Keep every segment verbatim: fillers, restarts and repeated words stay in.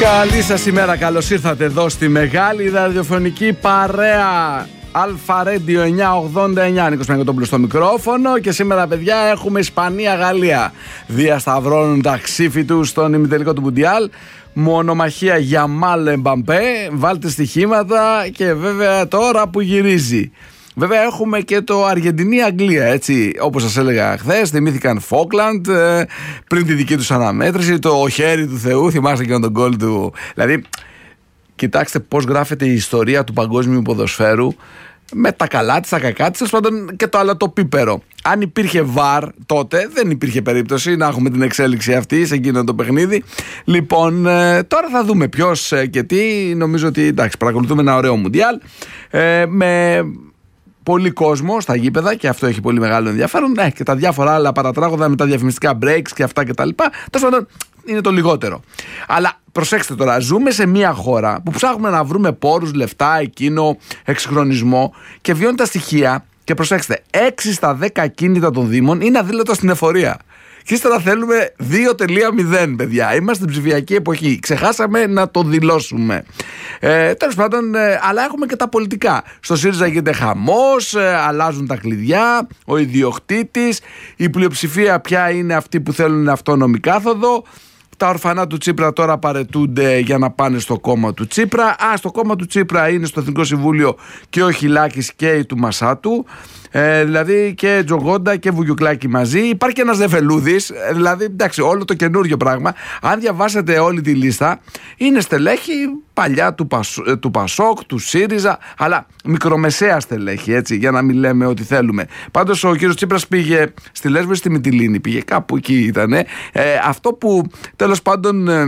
Καλή σας ημέρα, καλώς ήρθατε εδώ στη μεγάλη ραδιοφωνική παρέα Αλφα Ρέντιο εννιακόσια ογδόντα εννιά. Νίκος Μενικοτόπουλος στο μικρόφωνο. Και σήμερα, παιδιά, έχουμε Ισπανία-Γαλλία. Διασταυρώνουν τα ξύφη τους στον ημιτελικό του Μουντιάλ. Μονομαχία Γιαμάλ Εμπαμπέ. Βάλτε στοιχήματα. Και βέβαια τώρα που γυρίζει, βέβαια έχουμε και το Αργεντινή-Αγγλία, έτσι. Όπως σας έλεγα χθες, θυμήθηκαν Φόκλαντ ε, πριν τη δική τους αναμέτρηση. Το χέρι του Θεού, θυμάστε και τον γκολ του. Δηλαδή, κοιτάξτε πώς γράφεται η ιστορία του παγκόσμιου ποδοσφαίρου, με τα καλά της, τα κακά της, πάντων και το αλατοπίπερο. Αν υπήρχε βαρ τότε, δεν υπήρχε περίπτωση να έχουμε την εξέλιξη αυτή σε εκείνο το παιχνίδι. Λοιπόν, ε, τώρα θα δούμε ποιος ε, και τι. Νομίζω ότι, εντάξει, παρακολουθούμε ένα ωραίο Μουντιάλ ε, με πολύ κόσμο στα γήπεδα, και αυτό έχει πολύ μεγάλο ενδιαφέρον. Ναι, και τα διάφορα άλλα παρατράγωδα με τα διαφημιστικά breaks και αυτά κτλ. Τέλος πάντων, είναι το λιγότερο. Αλλά προσέξτε τώρα, ζούμε σε μια χώρα που ψάχνουμε να βρούμε πόρους, λεφτά, εκείνο, εξυγχρονισμό, και βιώνουν τα στοιχεία. Και προσέξτε, έξι στα δέκα ακίνητα των Δήμων είναι αδήλωτα στην εφορία. Και ύστερα θέλουμε δύο κόμμα μηδέν, παιδιά. Είμαστε στην ψηφιακή εποχή. Ξεχάσαμε να το δηλώσουμε. Ε, τέλος πάντων, ε, αλλά έχουμε και τα πολιτικά. Στο ΣΥΡΙΖΑ γίνεται χαμός, ε, αλλάζουν τα κλειδιά, ο ιδιοκτήτης, η πλειοψηφία πια είναι αυτοί που θέλουν αυτόνομη κάθοδο. Τα ορφανά του Τσίπρα τώρα παρετούνται για να πάνε στο κόμμα του Τσίπρα. Α, στο κόμμα του Τσίπρα είναι στο Εθνικό Συμβούλιο και ο Χιλάκης και η του Μασάτου. Ε, δηλαδή και Τζογόντα και Βουγιουκλάκη μαζί. Υπάρχει και ένας Δεφελούδης. Ε, δηλαδή, εντάξει, όλο το καινούριο πράγμα. Αν διαβάσετε όλη τη λίστα, είναι στελέχη παλιά του, Πασ, του Πασόκ, του ΣΥΡΙΖΑ, αλλά μικρομεσαία στελέχη, έτσι, για να μην λέμε ό,τι θέλουμε. Πάντως ο κύριος Τσίπρας πήγε στη Λέσβο ή στη Μυτιλήνη, πήγε κάπου εκεί ήτανε. Ε, αυτό που τέλος πάντων ε,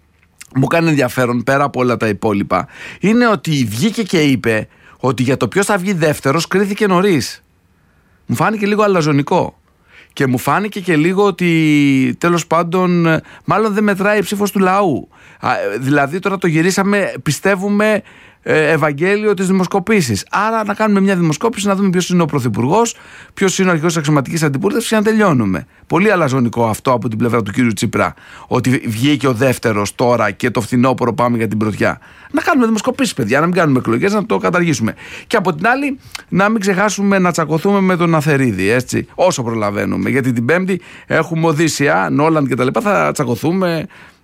μου κάνει ενδιαφέρον, πέρα από όλα τα υπόλοιπα, είναι ότι βγήκε και είπε ότι για το ποιος θα βγει δεύτερος κρίθηκε νωρίς. Μου φάνηκε λίγο αλαζονικό. Και μου φάνηκε και λίγο ότι τέλος πάντων μάλλον δεν μετράει η ψήφος του λαού. Α, δηλαδή τώρα το γυρίσαμε, πιστεύουμε, ε, Ευαγγέλιο της δημοσκοπήσεις. Άρα να κάνουμε μια δημοσκόπηση, να δούμε ποιος είναι ο πρωθυπουργός, ποιος είναι ο αρχηγός της αξιωματικής αντιπολίτευσης, και να τελειώνουμε. Πολύ αλαζονικό αυτό από την πλευρά του κύριου Τσίπρα, ότι βγήκε ο δεύτερος τώρα και το φθινόπωρο πάμε για την πρωτιά. Να κάνουμε δημοσκοπήσεις, παιδιά, να μην κάνουμε εκλογές, να το καταργήσουμε. Και από την άλλη, να μην ξεχάσουμε να τσακωθούμε με τον Αθερίδη, έτσι, όσο προλαβαίνουμε. Γιατί την Πέμπτη έχουμε Οδύσσια, Νόλαντ κτλ. Θα τσακωθούμε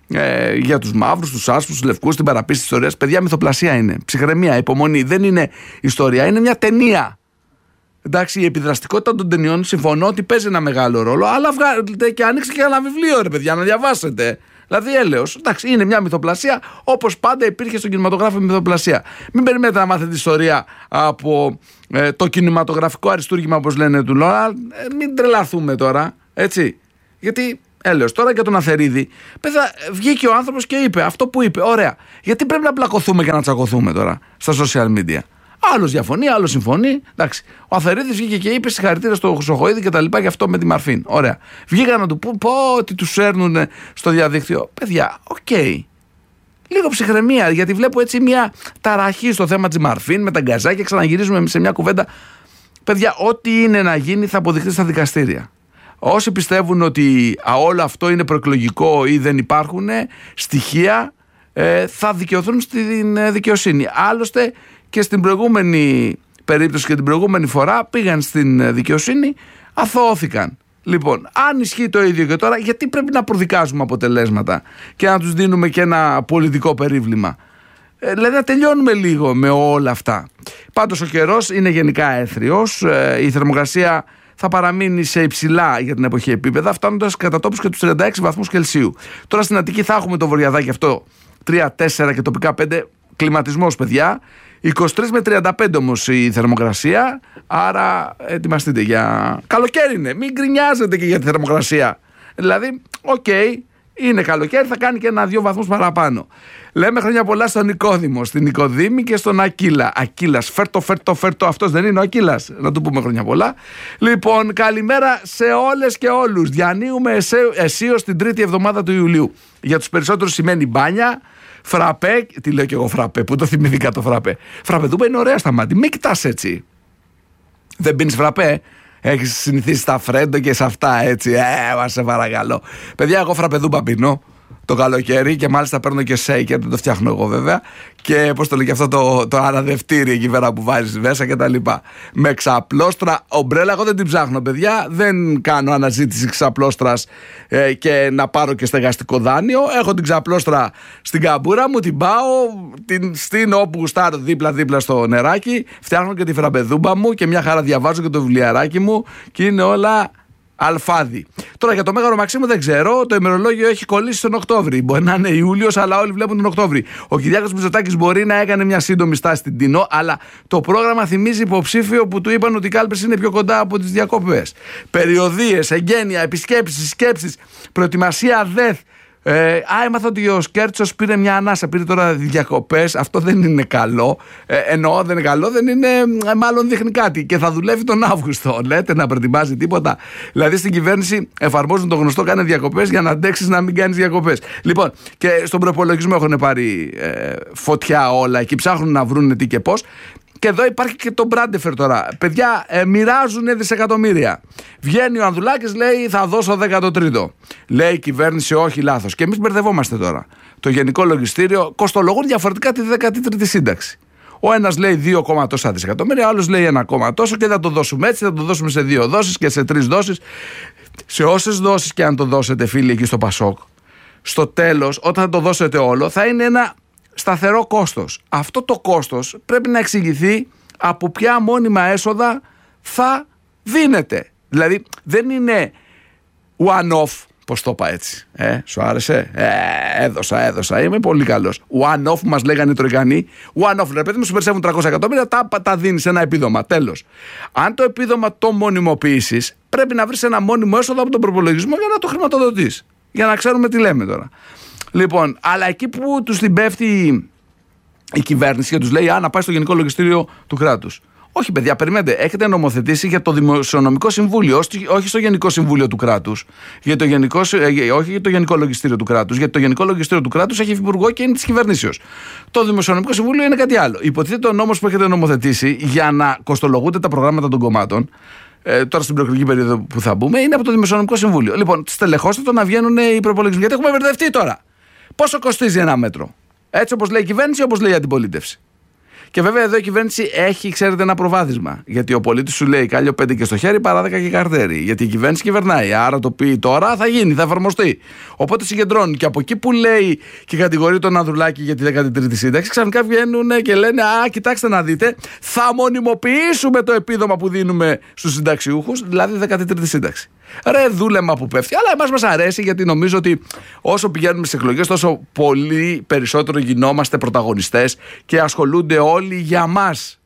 ε, για τους μαύρους, τους άσπρους, τους λευκούς, την παραποίηση της ιστορίας. Παιδιά, μυθοπλασία είναι. Ψυχραιμία, υπομονή. Δεν είναι ιστορία, είναι μια ταινία. Εντάξει, η επιδραστικότητα των ταινιών, συμφωνώ ότι παίζει ένα μεγάλο ρόλο, αλλά βγάλετε και ανοίξτε και ένα βιβλίο, ρε παιδιά, να διαβάσετε. Δηλαδή, έλεος. Εντάξει, είναι μια μυθοπλασία, όπως πάντα υπήρχε στον κινηματογράφο μυθοπλασία. Μην περιμένετε να μάθετε ιστορία από ε, το κινηματογραφικό αριστούργημα, όπως λένε, του Λόρα. Ε, μην τρελαθούμε τώρα, έτσι. Γιατί, έλεος, τώρα για τον Αθερίδη, παιδιά, βγήκε ο άνθρωπος και είπε αυτό που είπε. Ωραία. Γιατί πρέπει να πλακωθούμε και να τσακωθούμε τώρα στα social media. Άλλος διαφωνεί, άλλος συμφωνεί. Εντάξει. Ο Αθερίδης βγήκε και είπε συγχαρητήρια στο Χρυσοχοΐδη και τα λοιπά, γι' αυτό με τη Μαρφίν. Ωραία. Βγήκαν να του πούν πω ότι τους έρνουν στο διαδίκτυο. Παιδιά, οκ. Okay. Λίγο ψυχραιμία, γιατί βλέπω έτσι μια ταραχή στο θέμα της Μαρφίν με τα γκαζάκια. Ξαναγυρίζουμε σε μια κουβέντα. Παιδιά, ό,τι είναι να γίνει θα αποδειχθεί στα δικαστήρια. Όσοι πιστεύουν ότι α, όλο αυτό είναι προεκλογικό ή δεν υπάρχουν στοιχεία, ε, θα δικαιωθούν στην δικαιοσύνη. Άλλωστε, και στην προηγούμενη περίπτωση και την προηγούμενη φορά πήγαν στην δικαιοσύνη, αθωώθηκαν. Λοιπόν, αν ισχύει το ίδιο και τώρα, γιατί πρέπει να προδικάζουμε αποτελέσματα και να τους δίνουμε και ένα πολιτικό περίβλημα? Ε, δηλαδή να τελειώνουμε λίγο με όλα αυτά. Πάντως ο καιρός είναι γενικά έθριος, ε, η θερμοκρασία θα παραμείνει σε υψηλά για την εποχή επίπεδα, φτάνοντας κατά τόπους και τους τριάντα έξι βαθμούς Κελσίου. Τώρα στην Αττική θα έχουμε το βορειαδάκι αυτό τρία τέσσερα και τοπικά πέντε, κλιματισμός, παιδιά. είκοσι τρία με τριάντα πέντε όμως η θερμοκρασία, άρα ετοιμαστείτε για... Καλοκαίρι είναι, μην γκρινιάζετε και για τη θερμοκρασία. Δηλαδή, οκ, okay, είναι καλοκαίρι, θα κάνει και ένα-δύο βαθμούς παραπάνω. Λέμε χρόνια πολλά στον Νικόδημο, στην Νικοδήμη και στον Ακύλα. Ακύλας, φέρτο, φέρτο, φέρτο, αυτός δεν είναι ο Ακύλας? Να του πούμε χρόνια πολλά. Λοιπόν, καλημέρα σε όλες και όλους. Διανύουμε αισίως την τρίτη εβδομάδα του Ιουλίου. Για τους περισσότερους σημαίνει μπάνια, φραπέ, τι λέω και εγώ φραπέ, πού το θυμήθηκα το φραπέ. Φραπεδούμπα είναι ωραία στα μάτια, μην κοιτάς έτσι. Δεν πίνεις φραπέ? Έχεις συνηθίσει στα φρέντο και σε αυτά, έτσι? Ε, μα σε παρακαλώ. Παιδιά, εγώ φραπεδούμπα πίνω. το καλοκαίρι και μάλιστα παίρνω και shaker, δεν το φτιάχνω εγώ βέβαια. Και πώς το λέει και αυτό το, το αναδευτήρι εκεί πέρα που βάζεις μέσα και τα λοιπά. Με ξαπλώστρα, ομπρέλα, εγώ δεν την ψάχνω, παιδιά. Δεν κάνω αναζήτηση ξαπλώστρας ε, και να πάρω και στεγαστικό δάνειο. Έχω την ξαπλώστρα στην καμπούρα μου, την πάω, την στείνω όπου γουστάρω δίπλα-δίπλα στο νεράκι. Φτιάχνω και τη φραμπεδούμπα μου και μια χαρά διαβάζω και το βιβλιαράκι μου και είναι όλα αλφάδι. Τώρα για το Μέγαρο Μαξίμου δεν ξέρω, το ημερολόγιο έχει κολλήσει τον Οκτώβρη. Μπορεί να είναι Ιούλιος, αλλά όλοι βλέπουν τον Οκτώβρη. Ο Κυριάκος Μητσοτάκης μπορεί να έκανε μια σύντομη στάση στην Τινό, αλλά το πρόγραμμα θυμίζει υποψήφιο που του είπαν ότι οι κάλπες είναι πιο κοντά από τις διακοπές. Περιοδίες, εγγένεια, επισκέψεις, σκέψεις, προετοιμασία ΔΕΘ. Ε, α, έμαθα ότι ο Σκέρτσος πήρε μια ανάσα, πήρε τώρα διακοπές. Αυτό δεν είναι καλό. Ε, εννοώ δεν είναι καλό, δεν είναι, ε, μάλλον δείχνει κάτι. Και θα δουλεύει τον Αύγουστο. Λέτε να προετοιμάζει τίποτα. Δηλαδή στην κυβέρνηση εφαρμόζουν το γνωστό: κάνε διακοπές για να αντέξεις να μην κάνεις διακοπές. Λοιπόν, και στον προπολογισμό έχουν πάρει ε, φωτιά όλα. Εκεί ψάχνουν να βρουν τι και πώς. Και εδώ υπάρχει και το Μπράντεφερ τώρα. Παιδιά, ε, μοιράζουν δισεκατομμύρια. Βγαίνει ο Ανδουλάκης, λέει θα δώσω δέκατο τρίτο. Λέει η κυβέρνηση όχι, λάθος. Και εμείς μπερδευόμαστε τώρα. Το Γενικό Λογιστήριο κοστολογούν διαφορετικά τη δέκατη τρίτη σύνταξη. Ο ένας λέει δύο, τόσα δισεκατομμύρια, ο άλλος λέει ένα κόμμα τόσο και θα το δώσουμε έτσι, θα το δώσουμε σε δύο δόσεις και σε τρεις δόσεις. Σε όσες δόσεις και αν το δώσετε, φίλοι, εκεί στο Πασόκ, στο τέλος, όταν το δώσετε όλο, θα είναι ένα σταθερό κόστος. Αυτό το κόστος πρέπει να εξηγηθεί από ποια μόνιμα έσοδα θα δίνεται. Δηλαδή δεν είναι one-off, πώς το είπα έτσι. Ε, σου άρεσε? Ε, έδωσα, έδωσα. Είμαι πολύ καλός. One-off μας λέγανε οι Τροικανοί. One-off, ρε παιδί μου, σου περισσεύουν τριακόσια εκατομμύρια, τα, τα δίνεις ένα επίδομα. Τέλος. Αν το επίδομα το μονιμοποιήσεις, πρέπει να βρεις ένα μόνιμο έσοδο από τον προπολογισμό για να το χρηματοδοτείς. Για να ξέρουμε τι λέμε τώρα. Λοιπόν, αλλά εκεί που τους την πέφτει η κυβέρνηση και τους λέει α, να πάει στο Γενικό Λογιστήριο του κράτους. Όχι, παιδιά, περιμένετε. Έχετε νομοθετήσει για το Δημοσιονομικό Συμβούλιο, όχι στο Γενικό Συμβούλιο του κράτους. Για το γενικό, όχι για το Γενικό Λογιστήριο του κράτους. Γιατί το Γενικό Λογιστήριο του κράτους έχει υπουργό και είναι της κυβερνήσεως. Το Δημοσιονομικό Συμβούλιο είναι κάτι άλλο. Υποτίθεται ο νόμος που έχετε νομοθετήσει για να κοστολογούνται τα προγράμματα των κομμάτων. Ε, τώρα στην προεκλογική περίοδο που θα μπούμε, είναι από το Δημοσιονομικό Συμβούλιο. Λοιπόν, στελεχώστε το να βγαίνουν οι προπολογισμοί. Γιατί έχουμε μπερδευτεί τώρα. Πόσο κοστίζει ένα μέτρο? Έτσι όπως λέει η κυβέρνηση, όπως λέει η αντιπολίτευση. Και βέβαια εδώ η κυβέρνηση έχει, ξέρετε, ένα προβάδισμα. Γιατί ο πολίτης σου λέει κάλιο πέντε και στο χέρι παρά δέκα και καρτέρι. Γιατί η κυβέρνηση κυβερνάει. Άρα το πει τώρα θα γίνει, θα εφαρμοστεί. Οπότε συγκεντρώνει. Και από εκεί που λέει και κατηγορεί τον Ανδρουλάκη για τη δέκατη τρίτη σύνταξη, ξαφνικά βγαίνουν και λένε α, κοιτάξτε να δείτε, θα μονιμοποιήσουμε το επίδομα που δίνουμε στους συνταξιούχους, δηλαδή δέκατη τρίτη σύνταξη. Ρε δούλεμα που πέφτει. Αλλά εμάς μας αρέσει γιατί νομίζω ότι όσο πηγαίνουμε στις εκλογές, τόσο πολύ περισσότερο γινόμαστε πρωταγωνιστές και ασχολούνται όλοι για μας.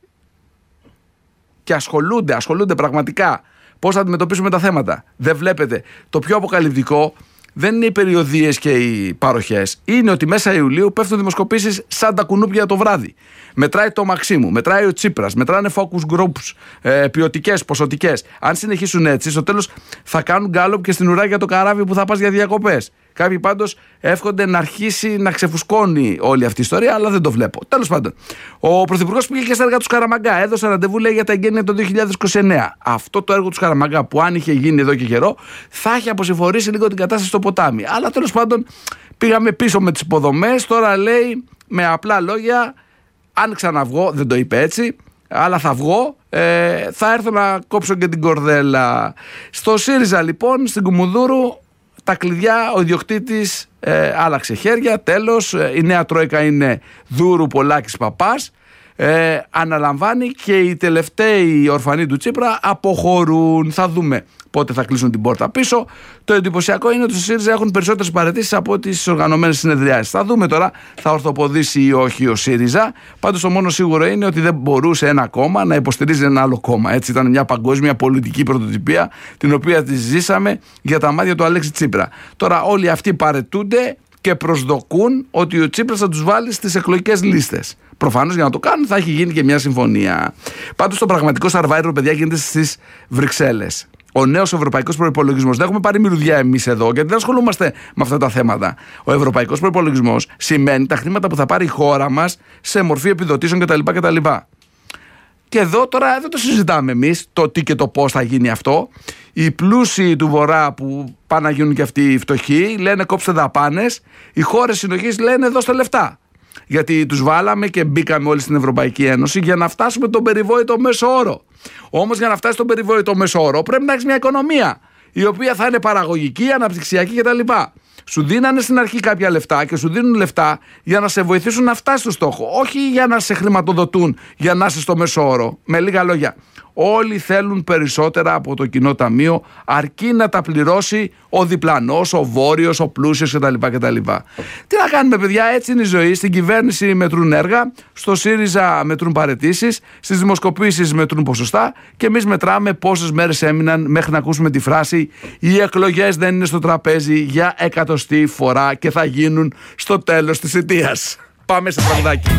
Και ασχολούνται, ασχολούνται πραγματικά. Πώς θα αντιμετωπίσουμε τα θέματα. Δεν βλέπετε. Το πιο αποκαλυπτικό δεν είναι οι περιοδίες και οι παροχές. Είναι ότι μέσα Ιουλίου πέφτουν δημοσκοπήσεις σαν τα κουνούπια το βράδυ. Μετράει το Μαξίμου, μετράει ο Τσίπρας, μετράνε focus groups, ε, ποιοτικές, ποσοτικές. Αν συνεχίσουν έτσι, στο τέλος θα κάνουν γκάλωπ και στην ουρά για το καράβι που θα πας για διακοπές. Κάποιοι πάντως εύχονται να αρχίσει να ξεφουσκώνει όλη αυτή η ιστορία, αλλά δεν το βλέπω. Τέλος πάντων, ο Πρωθυπουργός πήγε και στα έργα του Σκαραμαγκά. Έδωσε ραντεβού, λέει, για τα εγγένεια το δύο χιλιάδες είκοσι εννέα. Αυτό το έργο του Σκαραμαγκά, που αν είχε γίνει εδώ και καιρό, θα είχε αποσυμφορήσει λίγο την κατάσταση στο ποτάμι. Αλλά τέλος πάντων, πήγαμε πίσω με τις υποδομές. Τώρα λέει με απλά λόγια, αν ξαναβγώ, δεν το είπε έτσι, αλλά θα βγω, ε, θα έρθω να κόψω και την κορδέλα. Στο ΣΥΡΙΖΑ λοιπόν, στην Κουμουνδούρου, τα κλειδιά, ο ιδιοκτήτης ε, άλλαξε χέρια, τέλος, ε, η νέα τρόικα είναι Δούρου, Πολάκης, Παπάς, ε, αναλαμβάνει και οι τελευταίοι ορφανοί του Τσίπρα αποχωρούν. Θα δούμε πότε θα κλείσουν την πόρτα πίσω. Το εντυπωσιακό είναι ότι στο ΣΥΡΙΖΑ έχουν περισσότερες παραιτήσεις από τις οργανωμένες συνεδριάσεις. Θα δούμε τώρα, θα ορθοποδήσει ή όχι ο ΣΥΡΙΖΑ. Πάντως το μόνο σίγουρο είναι ότι δεν μπορούσε ένα κόμμα να υποστηρίζει ένα άλλο κόμμα. Έτσι ήταν μια παγκόσμια πολιτική πρωτοτυπία, την οποία τη ζήσαμε για τα μάτια του Αλέξη Τσίπρα. Τώρα όλοι αυτοί παρετούνται και προσδοκούν ότι ο Τσίπρας θα τους βάλει στις εκλογικές λίστες. Προφανώς για να το κάνουν θα έχει γίνει και μια συμφωνία. Πάντως το πραγματικό survivor, παιδιά, γίνεται στις Βρυξέλλες. Ο νέος ευρωπαϊκός προϋπολογισμός. Δεν έχουμε πάρει μυρουδιά εμείς εδώ, γιατί δεν ασχολούμαστε με αυτά τα θέματα. Ο ευρωπαϊκός προϋπολογισμός σημαίνει τα χρήματα που θα πάρει η χώρα μας σε μορφή επιδοτήσεων κτλ. κτλ. Και εδώ τώρα δεν το συζητάμε εμείς το τι και το πώς θα γίνει αυτό. Οι πλούσιοι του Βορρά που πάνε να γίνουν και αυτοί οι φτωχοί λένε κόψτε δαπάνες. Οι χώρες συνοχής λένε δώστε λεφτά. Γιατί τους βάλαμε και μπήκαμε όλοι στην Ευρωπαϊκή Ένωση για να φτάσουμε τον περιβόητο μέσο όρο. Όμως για να φτάσει τον περιβόητο μέσο όρο πρέπει να έχεις μια οικονομία η οποία θα είναι παραγωγική, αναπτυξιακή κτλ. Σου δίνανε στην αρχή κάποια λεφτά και σου δίνουν λεφτά για να σε βοηθήσουν να φτάσεις στο στόχο. Όχι για να σε χρηματοδοτούν για να είσαι στο μέσο όρο. Με λίγα λόγια, όλοι θέλουν περισσότερα από το κοινό ταμείο, αρκεί να τα πληρώσει ο διπλανός, ο βόρειος, ο πλούσιος κτλ. κτλ. Τι να κάνουμε, παιδιά, έτσι είναι η ζωή. Στην κυβέρνηση μετρούν έργα, στο ΣΥΡΙΖΑ μετρούν παραιτήσεις, στις δημοσκοπήσεις μετρούν ποσοστά και εμείς μετράμε πόσες μέρες έμειναν μέχρι να ακούσουμε τη φράση «Οι εκλογές δεν είναι στο τραπέζι για εκατοστή φορά και θα γίνουν στο τέλος της θητείας». Πάμε σε τραγουδάκι.